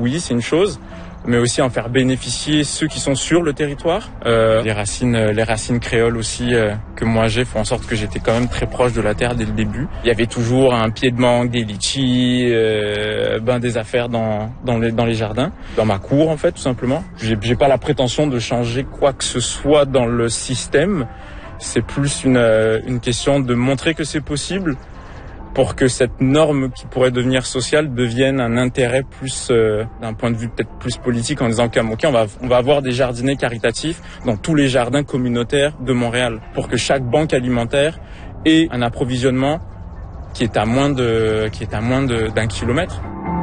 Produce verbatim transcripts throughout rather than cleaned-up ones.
oui, c'est une chose, mais aussi en faire bénéficier ceux qui sont sur le territoire. Euh, les racines, les racines créoles aussi euh, que moi j'ai font en sorte que j'étais quand même très proche de la terre dès le début. Il y avait toujours un pied de mangue, des litchis, euh, ben des affaires dans dans les dans les jardins, dans ma cour en fait tout simplement. J'ai, j'ai pas la prétention de changer quoi que ce soit dans le système. C'est plus une euh, une question de montrer que c'est possible, pour que cette norme qui pourrait devenir sociale devienne un intérêt plus euh, d'un point de vue peut-être plus politique, en disant qu'à Montquin, on va on va avoir des jardiniers caritatifs dans tous les jardins communautaires de Montréal, pour que chaque banque alimentaire ait un approvisionnement qui est à moins de qui est à moins de, d'un kilomètre.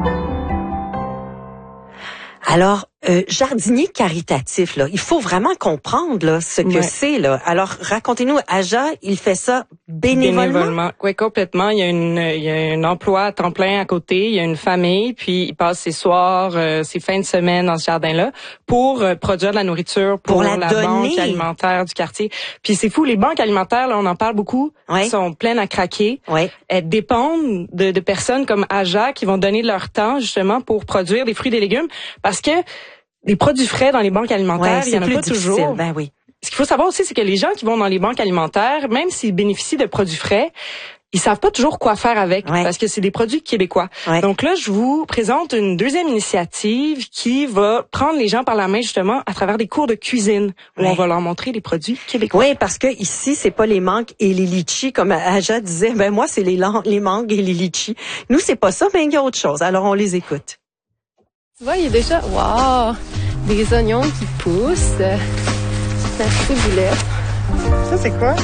Alors, euh, jardinier caritatif, là, il faut vraiment comprendre là ce que ouais. c'est là. Alors, racontez-nous, Aja, il fait ça bénévolement. Bénévolement, oui, complètement. Il y a une, il y a un emploi à temps plein à côté. Il y a une famille, puis il passe ses soirs, euh, ses fins de semaine dans ce jardin-là pour euh, produire de la nourriture pour, pour la, la banque alimentaire du quartier. Puis c'est fou, les banques alimentaires, là, on en parle beaucoup, ouais. sont pleines à craquer. Ouais. Elles dépendent de, de personnes comme Aja qui vont donner de leur temps justement pour produire des fruits et des légumes, parce que des produits frais dans les banques alimentaires, ouais, il y en a pas difficile. toujours. Ben oui. Ce qu'il faut savoir aussi, c'est que les gens qui vont dans les banques alimentaires, même s'ils bénéficient de produits frais, ils savent pas toujours quoi faire avec, ouais. parce que c'est des produits québécois. Ouais. Donc là, je vous présente une deuxième initiative qui va prendre les gens par la main justement à travers des cours de cuisine où ouais. on va leur montrer les produits québécois. Oui, parce que ici, c'est pas les mangues et les litchis comme Aja disait. Ben moi, c'est les, les mangues et les litchis. Nous, c'est pas ça, mais il y a autre chose. Alors, on les écoute. Tu vois, il y a déjà, wow, des oignons qui poussent, la ciboulette. Ça, c'est quoi?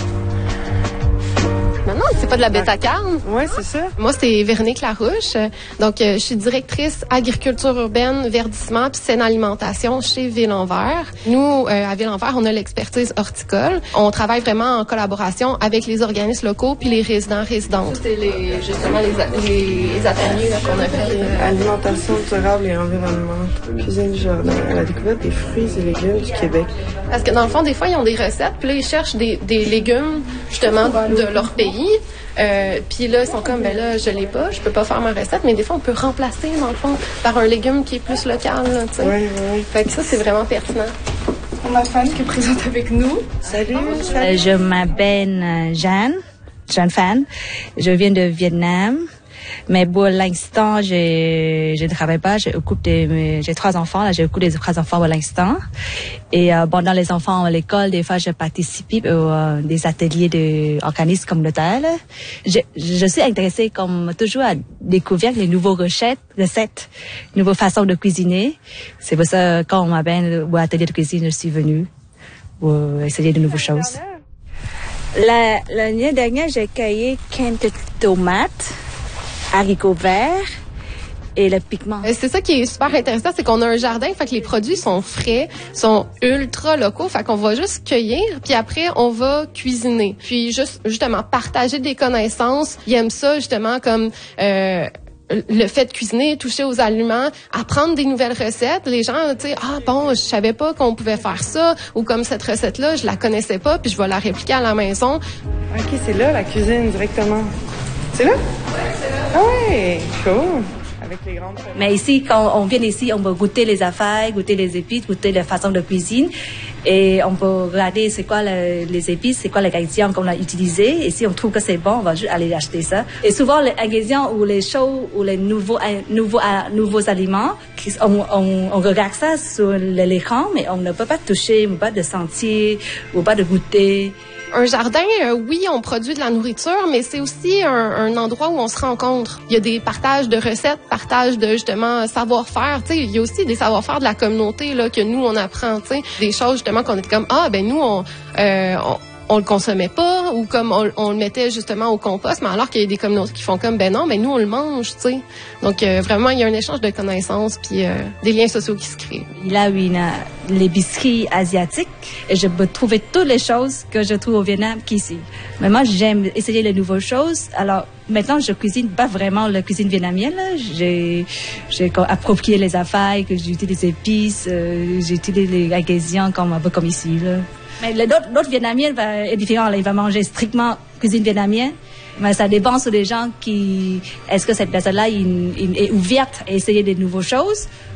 Non, non, c'est pas de la bêta-carne. Oui, c'est ça. Moi, c'est Véronique Larouche. Donc, euh, je suis directrice agriculture urbaine, verdissement puis saine alimentation chez Ville-en-Vert. Nous, euh, à Ville-en-Vert, on a l'expertise horticole. On travaille vraiment en collaboration avec les organismes locaux puis les résidents résidentes. C'est les, justement les, les ateliers là, qu'on a fait. Euh... Alimentation durable et environnement. Cuisine du jardin. À la découverte des fruits et légumes du Québec. Parce que dans le fond, des fois, ils ont des recettes puis là, ils cherchent des, des légumes justement de leur pays. Euh, puis là, ils sont comme, ben là, je l'ai pas, je peux pas faire ma recette, mais des fois, on peut remplacer, dans le fond, par un légume qui est plus local, tu sais. Oui, oui. Fait que ça, c'est vraiment pertinent. On a Fan qui est présente avec nous. Salut, salut. Euh, je m'appelle Jeanne, Jeanne Fan. Je viens de Vietnam. Mais pour l'instant, je je ne travaille pas. Je occupe des, j'ai trois enfants. Là, je occupe des trois enfants pour l'instant. Et euh, pendant les enfants à l'école, des fois, je participe aux euh, des ateliers d'organismes communautaires. Je, je suis intéressée, comme toujours, à découvrir les nouveaux recettes, recettes, nouvelles façons de cuisiner. C'est pour ça, quand on m'appelle au atelier de cuisine, je suis venue pour essayer de nouvelles choses. La, l'année dernière, j'ai cueilli quinte tomates, haricots verts et le pigment. C'est ça qui est super intéressant, c'est qu'on a un jardin, fait que les produits sont frais, sont ultra locaux, fait qu'on va juste cueillir, puis après on va cuisiner. Puis juste justement partager des connaissances. Ils aiment ça justement comme euh, le fait de cuisiner, toucher aux aliments, apprendre des nouvelles recettes. Les gens, tu sais, ah bon, je savais pas qu'on pouvait faire ça, ou comme cette recette-là, je la connaissais pas, puis je vais la répliquer à la maison. Ok, c'est là la cuisine directement. C'est là? Oui, c'est là. Ah oui, cool. Avec les grandes familles. Mais ici, quand on vient ici, on peut goûter les affaires, goûter les épices, goûter la façon de cuisine. Et on peut regarder c'est quoi le, les épices, c'est quoi les ingrédients qu'on a utilisés. Et si on trouve que c'est bon, on va juste aller acheter ça. Et souvent, les ingrédients ou les choses ou les nouveaux, nouveaux, nouveaux aliments, on, on, on regarde ça sur l'écran, mais on ne peut pas toucher, on ne peut pas de sentir, ou pas de goûter. Un jardin, euh, oui, on produit de la nourriture, mais c'est aussi un, un endroit où on se rencontre. Il y a des partages de recettes, partages de justement savoir-faire. Tu sais, il y a aussi des savoir-faire de la communauté là que nous on apprend. Tu sais, des choses justement qu'on était comme ah ben nous on euh, on, on le consommait pas ou comme on, on le mettait justement au compost, mais alors qu'il y a des communautés qui font comme ben non, ben nous on le mange. Tu sais, donc euh, vraiment il y a un échange de connaissances puis euh, des liens sociaux qui se créent. Il a une l'épicerie asiatique et je peux trouver toutes les choses que je trouve au Vietnam qu'ici. Mais moi, j'aime essayer les nouvelles choses. Alors, maintenant, je cuisine pas vraiment la cuisine vietnamienne. Là. J'ai, j'ai approprié les affaires, que j'utilise les épices, euh, j'utilise les ingrédients comme un peu comme ici. Là. Mais l'autre, l'autre vietnamien va, est différent. Là. Il va manger strictement cuisine vietnamienne. Mais ça dépend sur les gens qui... Est-ce que cette personne-là il, il est ouverte à essayer des nouvelles choses